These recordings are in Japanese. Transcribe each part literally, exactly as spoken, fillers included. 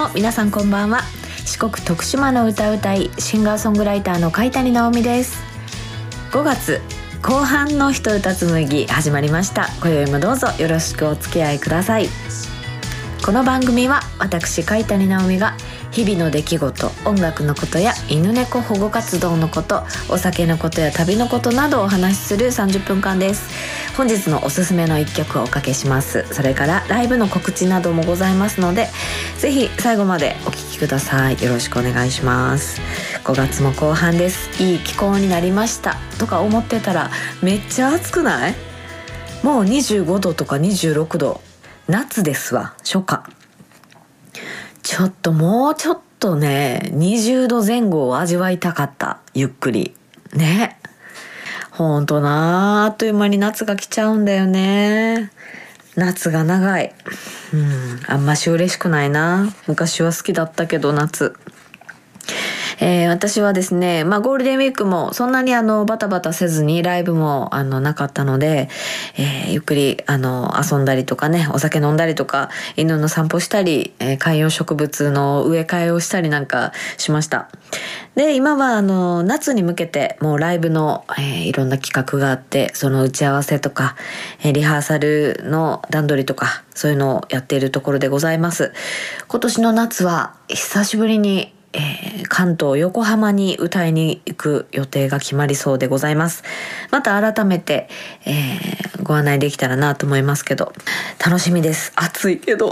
も皆さんこんばんは。四国徳島の歌うたいシンガーソングライターの海谷直美です。ごがつ後半の一歌紡ぎ始まりました。今宵もどうぞよろしくお付き合いください。この番組は私海谷直美が日々の出来事、音楽のことや犬猫保護活動のこと、お酒のことや旅のことなどをお話しするさんじゅっぷんかんです。本日のおすすめのいっきょくをおかけします。それからライブの告知などもございますので、ぜひ最後までお聞きください。よろしくお願いします。ごがつも後半です。いい気候になりましたとか思ってたらめっちゃ暑くない？もうにじゅうごどとかにじゅうろくど、夏ですわ。初夏。ちょっともうちょっとね、にじゅうどぜん後を味わいたかった。ゆっくりね。ほんとな、あっという間に夏が来ちゃうんだよね。夏が長い。うん、あんまし嬉しくないな。昔は好きだったけど夏。えー、私はですね、まあゴールデンウィークもそんなにあのバタバタせずにライブもあのなかったので、えー、ゆっくりあの遊んだりとかね、お酒飲んだりとか、犬の散歩したり、えー、観葉植物の植え替えをしたりなんかしました。で、今はあの夏に向けてもうライブの、えー、いろんな企画があって、その打ち合わせとか、えー、リハーサルの段取りとか、そういうのをやっているところでございます。今年の夏は久しぶりにえー、関東横浜に歌いに行く予定が決まりそうでございます。また改めて、えー、ご案内できたらなと思いますけど、楽しみです。暑いけど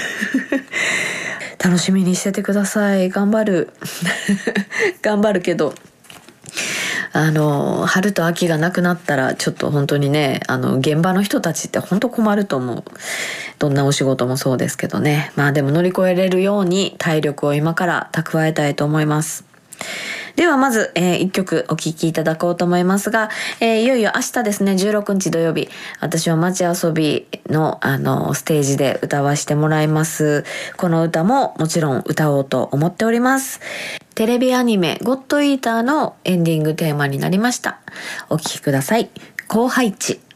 楽しみにしててください。頑張る頑張るけど、あの春と秋がなくなったらちょっと本当にね、あの現場の人たちって本当困ると思う。どんなお仕事もそうですけどね。まあでも乗り越えれるように体力を今から蓄えたいと思います。ではまず、えー、いっきょくお聴きいただこうと思いますが、えー、いよいよ明日ですね、じゅうろくにち土曜日、私は街遊びのあのステージで歌わせてもらいます。この歌ももちろん歌おうと思っております。テレビアニメゴッドイーターのエンディングテーマになりました。お聴きください。荒配地。